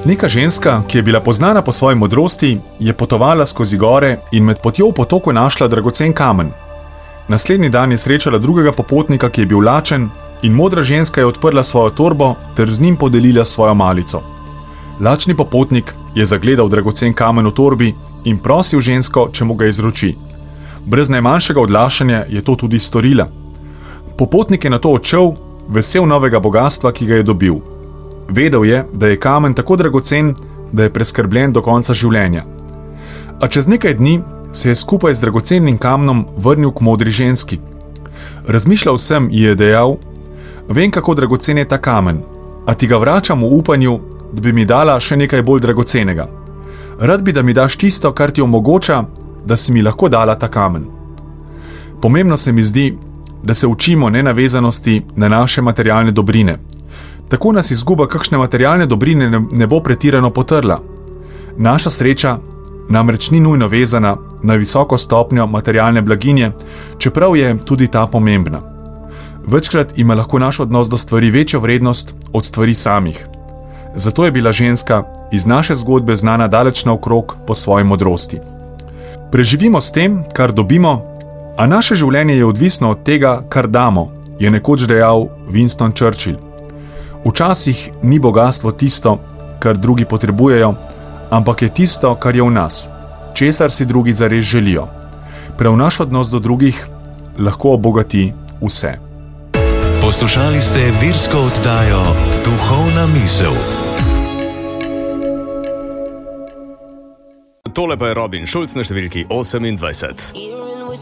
Neka ženska, ki je bila poznana po svoji modrosti, je potovala skozi gore in med potjo v potoku našla dragocen kamen. Naslednji dan je srečala drugega popotnika, ki je bil lačen, in modra ženska je odprla svojo torbo ter z njim podelila svojo malico. Lačni popotnik je zagledal dragocen kamen v torbi in prosil žensko, če mu ga izroči. Brez najmanjšega odlašanja je to tudi storila. Popotnik je nato odšel, vesel novega bogastva, ki ga je dobil. Vedel je, da je kamen tako dragocen, da je preskrbljen do konca življenja. A čez nekaj dni se je skupaj z dragocenim kamnom vrnil k modri ženski. Razmišljal sem, ji je dejal: vem, kako dragocen je ta kamen, a ti ga vračam v upanju, da bi mi dala še nekaj bolj dragocenega. Rad bi, da mi daš tisto, kar ti omogoča, da si mi lahko dala ta kamen. Pomembno se mi zdi, da se učimo nenavezanosti na naše materialne dobrine. Tako nas izguba kakšne materialne dobrine ne bo pretirano potrla. Naša sreča namreč ni nujno vezana na visoko stopnjo materialne blaginje, čeprav je tudi ta pomembna. Večkrat ima lahko naš odnos do stvari večjo vrednost od stvari samih. Zato je bila ženska iz naše zgodbe znana daleč naokrog po svoji modrosti. Preživimo s tem, kar dobimo, a naše življenje je odvisno od tega, kar damo, je nekoč dejal Winston Churchill. Včasih ni bogastvo tisto, kar drugi potrebujejo, ampak je tisto, kar je v nas, česar si drugi zares želijo. Prav naš odnos do drugih lahko obogati vse. Poslušali ste virsko oddajo Duhovna misel. Tole pa je Robin Šulc na številki 28.